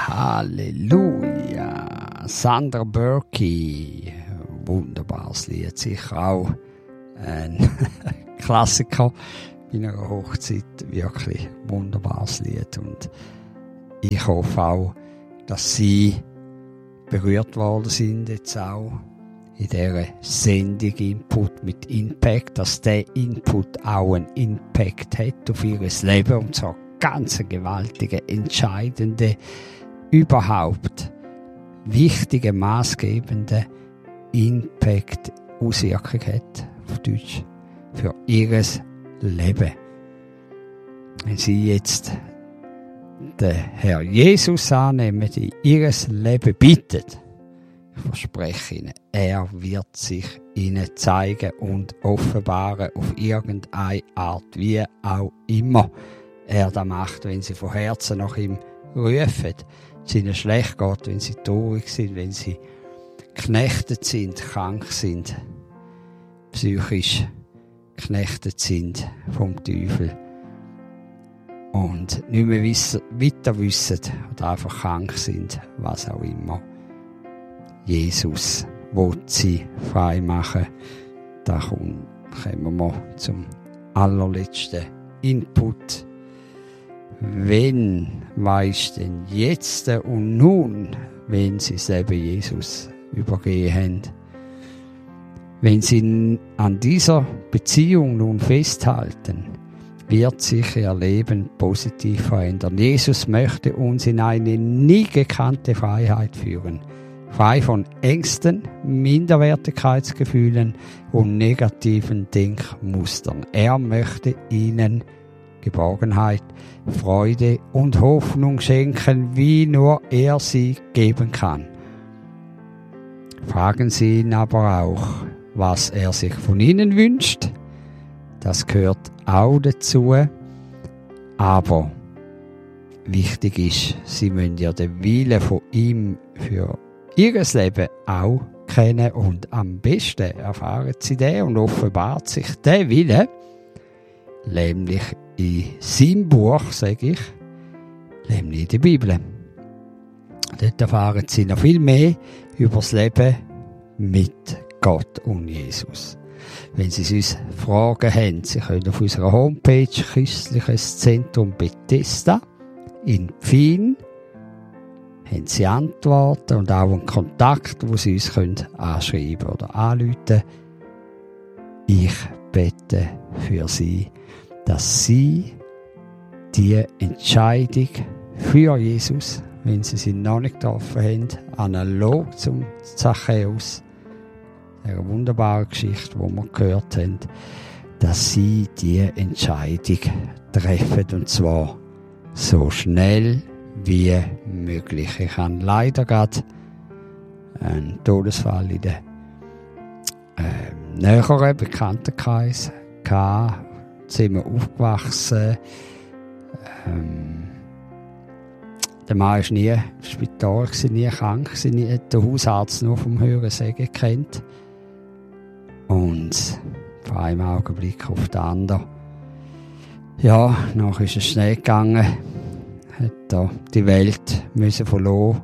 Halleluja. Sandra Berkey, wunderbares Lied, sicher auch ein Klassiker bei einer Hochzeit, wirklich wunderbares Lied. Und ich hoffe auch, dass Sie berührt worden sind, jetzt auch in dieser Sendung Input mit Impact, dass der Input auch einen Impact hat auf Ihr Leben, und zwar ganz gewaltige, entscheidende, überhaupt wichtige, maßgebende Impact, Auswirkung hat, auf Deutsch, für Ihr Leben. Wenn Sie jetzt den Herr Jesus annehmen, in Ihr Leben bittet, ich verspreche Ihnen, er wird sich Ihnen zeigen und offenbaren auf irgendeine Art, wie auch immer er das macht, wenn Sie von Herzen nach ihm rufen, es Ihnen schlecht geht, wenn Sie traurig sind, wenn Sie geknechtet sind, krank sind, psychisch geknechtet sind vom Teufel und nicht mehr weiter wissen oder einfach krank sind, was auch immer. Jesus will sie frei machen. Da kommen wir zum allerletzten Input. Wenn weisst denn jetzt und nun, wenn sie das Leben Jesus übergeben haben? Wenn sie an dieser Beziehung nun festhalten, wird sich ihr Leben positiv verändern. Jesus möchte uns in eine nie gekannte Freiheit führen. Frei von Ängsten, Minderwertigkeitsgefühlen und negativen Denkmustern. Er möchte ihnen Geborgenheit, Freude und Hoffnung schenken, wie nur er sie geben kann. Fragen Sie ihn aber auch, was er sich von Ihnen wünscht. Das gehört auch dazu. Aber wichtig ist, Sie müssen ja den Willen von ihm für Ihr Leben auch kennen, und am besten erfahren Sie den und offenbart sich der Wille, nämlich in seinem Buch, sage ich, nämlich in der Bibel. Dort erfahren Sie noch viel mehr über das Leben mit Gott und Jesus. Wenn Sie uns Fragen haben, Sie können auf unserer Homepage Christliches Zentrum Bethesda in Pfien haben Sie Antworten und auch einen Kontakt, wo Sie uns anschreiben oder anrufen. Ich bete für Sie, dass Sie die Entscheidung für Jesus, wenn Sie sie noch nicht getroffen haben, analog zum Zachäus, einer wunderbaren Geschichte, die wir gehört haben, dass Sie die Entscheidung treffen, und zwar so schnell wie möglich. Ich habe leider gerade einen Todesfall in der näheren Bekanntenkreis gehabt, sind wir aufgewachsen. Der Mann war nie im Spital, nie krank, nie der Hausarzt nur vom Hörensagen gekannt. Und von einem Augenblick auf den anderen, ja, nachher ist es schnell gegangen, hat da die Welt müssen verloren.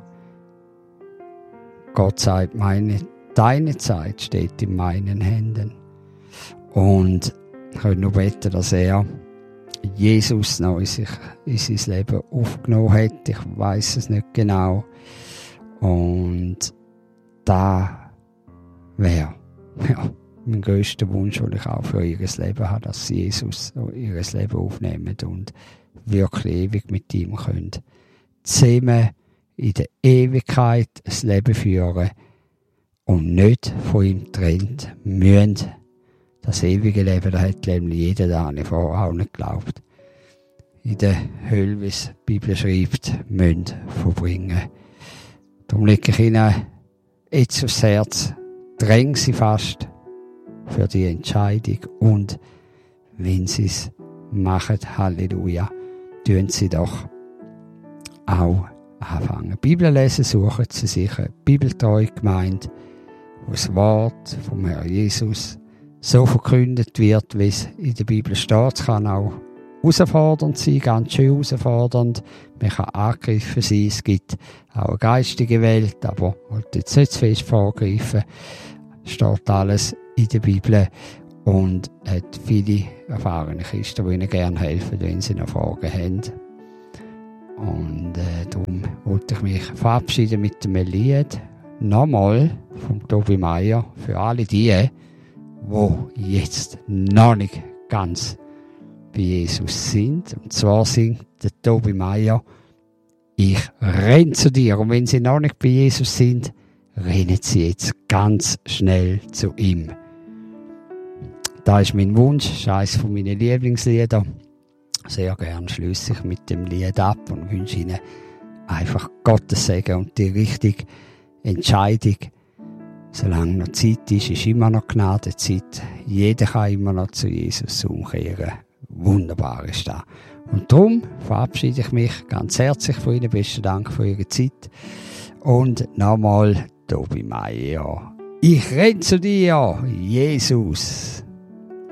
Gott sagt, deine Zeit steht in meinen Händen. Und ich kann nur beten, dass er Jesus noch in sein Leben aufgenommen hat. Ich weiss es nicht genau. Und da wäre mein grösster Wunsch, den ich auch für ihr Leben habe, dass sie Jesus ihr Leben aufnehmen und wirklich ewig mit ihm können zusammen in der Ewigkeit ein Leben führen und nicht von ihm getrennt müssen. Das ewige Leben, das hat nämlich jeder, da habe ich vorher auch nicht geglaubt, in der Hölle, wie es die Bibel schreibt, müssen verbringen. Darum lege ich Ihnen jetzt aufs Herz, drängen Sie fast für die Entscheidung, und wenn Sie es machen, Halleluja, tun Sie doch auch anfangen. Bibel lesen, suchen Sie sich eine bibeltreue Gemeinde, wo das Wort vom Herrn Jesus so verkündet wird, wie es in der Bibel steht. Es kann auch herausfordernd sein, ganz schön herausfordernd. Man kann angegriffen sein. Es gibt auch eine geistige Welt, aber ich wollte jetzt nicht zu fest vorgreifen. Steht alles in der Bibel und hat viele erfahrene Christen, die ihnen gerne helfen, wenn sie noch Fragen haben. Und darum wollte ich mich verabschieden mit dem Lied. Nochmal vom Tobi Meier für alle die jetzt noch nicht ganz bei Jesus sind. Und zwar singt der Tobi Meier: Ich renne zu dir. Und wenn sie noch nicht bei Jesus sind, rennen sie jetzt ganz schnell zu ihm. Das ist mein Wunsch, das ist eines von meinen Lieblingslieder. Sehr gern schließe ich mit dem Lied ab und wünsche Ihnen einfach Gottes Segen und die richtige Entscheidung. Solange noch Zeit ist immer noch Gnadenzeit. Jeder kann immer noch zu Jesus umkehren. Wunderbar ist das. Und darum verabschiede ich mich ganz herzlich von Ihnen. Besten Dank für Ihre Zeit. Und nochmal Tobi Meier. Ich renne zu dir, Jesus.